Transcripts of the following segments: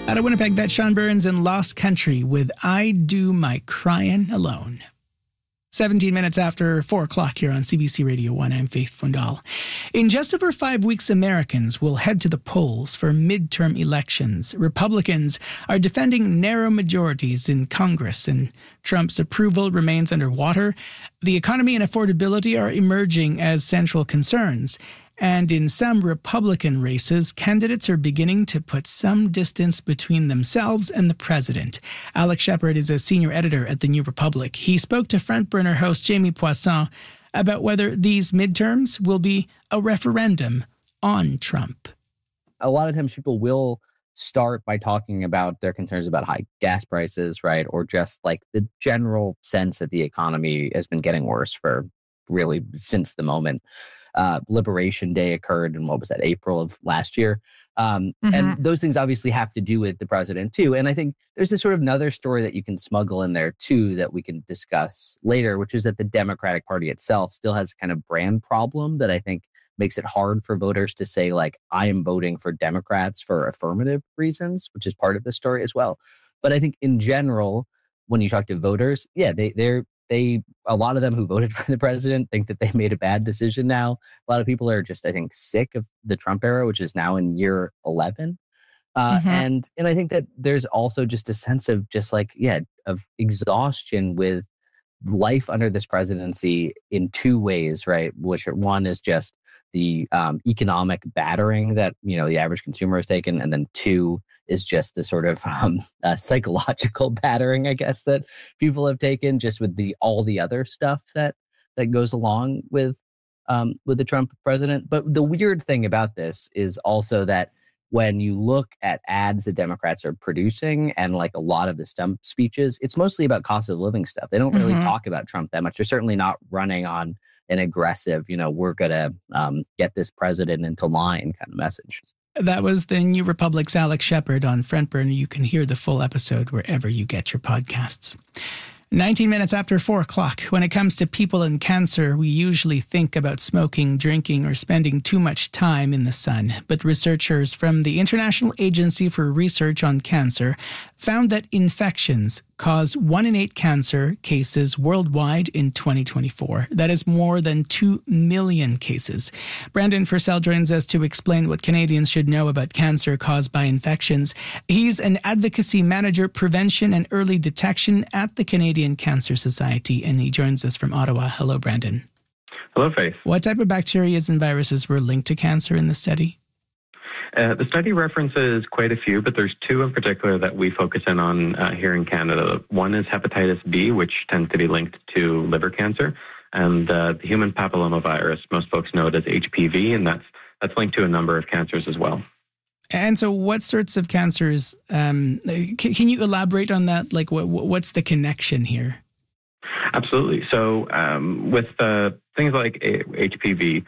Out of Winnipeg, that's Sean Burns in Lost Country with I Do My Crying Alone. 17 minutes after 4 o'clock here on CBC Radio 1, I'm Faith Fundal. In just over 5 weeks, Americans will head to the polls for midterm elections. Republicans are defending narrow majorities in Congress, and Trump's approval remains underwater. The economy and affordability are emerging as central concerns. And in some Republican races, candidates are beginning to put some distance between themselves and the president. Alex Shepard is a senior editor at The New Republic. He spoke to Frontburner host Jamie Poisson about whether these midterms will be a referendum on Trump. A lot of times people will start by talking about their concerns about high gas prices, right? Or just like the general sense that the economy has been getting worse for really since the moment Liberation Day occurred in, April of last year. And those things obviously have to do with the president too. And I think there's this sort of another story that you can smuggle in there too that we can discuss later, which is that the Democratic Party itself still has a kind of brand problem that I think makes it hard for voters to say, like, I am voting for Democrats for affirmative reasons, which is part of the story as well. But I think in general, when you talk to voters, a lot of them who voted for the president think that they made a bad decision now. A lot of people are just, I think, sick of the Trump era, which is now in year 11. And I think that there's also just a sense of of exhaustion with life under this presidency in two ways, right? Which one is just the economic battering that, the average consumer has taken. And then two is just the sort of psychological battering, I guess, that people have taken just with all the other stuff that goes along with the Trump president. But the weird thing about this is also that when you look at ads that Democrats are producing and like a lot of the stump speeches, it's mostly about cost of living stuff. They don't really talk about Trump that much. They're certainly not running on an aggressive, we're going to get this president into line kind of message. That was the New Republic's Alex Shepard on Frontburner. You can hear the full episode wherever you get your podcasts. 19 minutes after 4 o'clock. When it comes to people and cancer, we usually think about smoking, drinking, or spending too much time in the sun. But researchers from the International Agency for Research on Cancer found that infections caused 1 in 8 cancer cases worldwide in 2024. That is more than 2 million cases. Brandon Purcell joins us to explain what Canadians should know about cancer caused by infections. He's an advocacy manager, prevention and early detection at the Canadian Cancer Society, and he joins us from Ottawa. Hello, Brandon. Hello, Faith. What type of bacteria and viruses were linked to cancer in the study? The study references quite a few, but there's 2 in particular that we focus in on here in Canada. One is hepatitis B, which tends to be linked to liver cancer, and the human papillomavirus, most folks know it as HPV, and that's linked to a number of cancers as well. And so what sorts of cancers, can you elaborate on that? Like what's the connection here? Absolutely. So with things like HPV,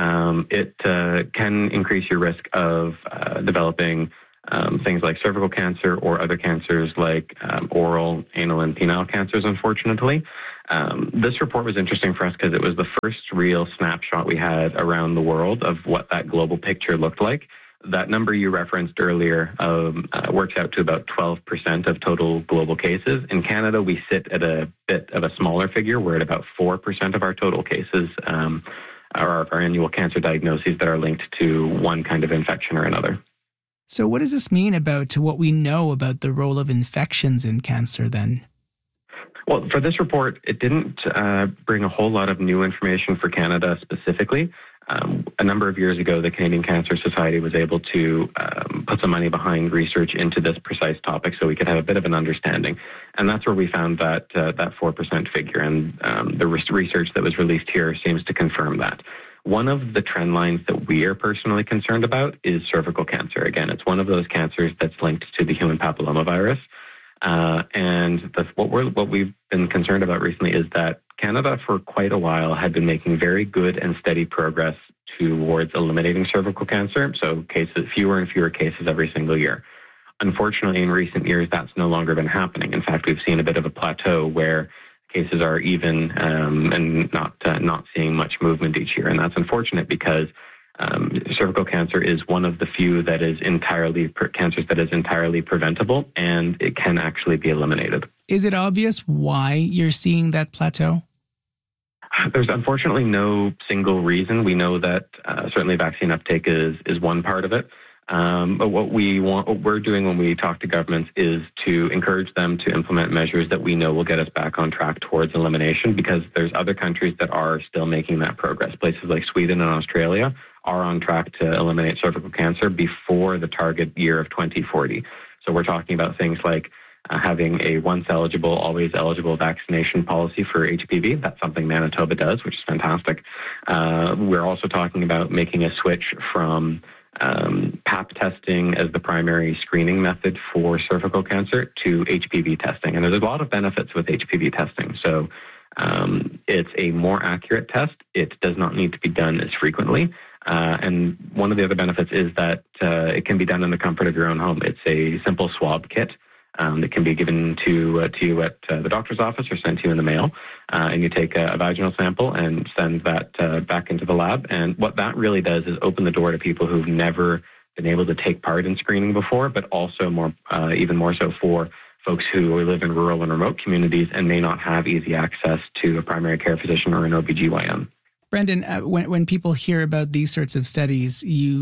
it can increase your risk of developing things like cervical cancer or other cancers like oral, anal, and penile cancers, unfortunately. This report was interesting for us because it was the first real snapshot we had around the world of what that global picture looked like. That number you referenced earlier works out to about 12% of total global cases. In Canada, we sit at a bit of a smaller figure. We're at about 4% of our total cases our annual cancer diagnoses that are linked to one kind of infection or another. So what does this mean about what we know about the role of infections in cancer then? Well, for this report, it didn't bring a whole lot of new information for Canada specifically. A number of years ago, the Canadian Cancer Society was able to put some money behind research into this precise topic so we could have a bit of an understanding. And that's where we found that 4% figure. And the research that was released here seems to confirm that. One of the trend lines that we are personally concerned about is cervical cancer. Again, it's one of those cancers that's linked to the human papillomavirus. What we've been concerned about recently is that Canada for quite a while had been making very good and steady progress towards eliminating cervical cancer. So fewer and fewer cases every single year. Unfortunately, in recent years, that's no longer been happening. In fact, we've seen a bit of a plateau where cases are even and not seeing much movement each year. And that's unfortunate because cervical cancer is one of the few that is cancers that is entirely preventable, and it can actually be eliminated. Is it obvious why you're seeing that plateau? There's unfortunately no single reason. We know that certainly vaccine uptake is one part of it. But what we're doing when we talk to governments is to encourage them to implement measures that we know will get us back on track towards elimination, because there's other countries that are still making that progress. Places like Sweden and Australia are on track to eliminate cervical cancer before the target year of 2040. So we're talking about things like having a once eligible, always eligible vaccination policy for HPV. That's something Manitoba does, which is fantastic. We're also talking about making a switch from Pap testing as the primary screening method for cervical cancer to HPV testing. And there's a lot of benefits with HPV testing. So it's a more accurate test. It does not need to be done as frequently. And one of the other benefits is that it can be done in the comfort of your own home. It's a simple swab kit that can be given to you at the doctor's office or sent to you in the mail. And you take a vaginal sample and send that back into the lab. And what that really does is open the door to people who've never been able to take part in screening before, but also even more so for folks who live in rural and remote communities and may not have easy access to a primary care physician or an OBGYN. Brendan, when people hear about these sorts of studies,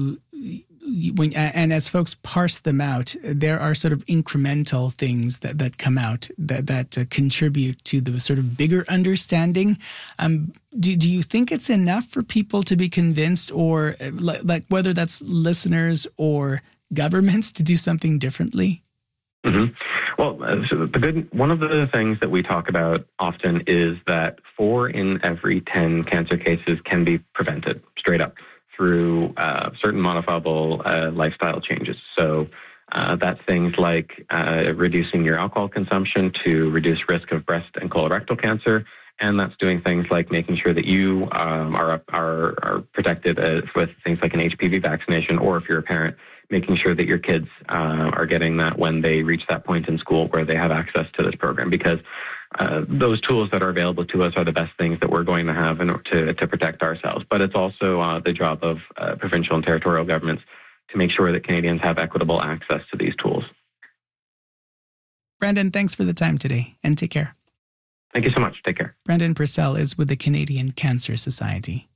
and as folks parse them out, there are sort of incremental things that come out that contribute to the sort of bigger understanding. Do you think it's enough for people to be convinced, or like whether that's listeners or governments, to do something differently? Mm-hmm. Well, one of the things that we talk about often is that 4 in every 10 cancer cases can be prevented straight up through certain modifiable lifestyle changes. So that's things like reducing your alcohol consumption to reduce risk of breast and colorectal cancer. And that's doing things like making sure that you are protected with things like an HPV vaccination, or if you're a parent, making sure that your kids are getting that when they reach that point in school where they have access to this program, because those tools that are available to us are the best things that we're going to have in order to protect ourselves. But it's also the job of provincial and territorial governments to make sure that Canadians have equitable access to these tools. Brendan, thanks for the time today, and take care. Thank you so much. Take care. Brendan Purcell is with the Canadian Cancer Society.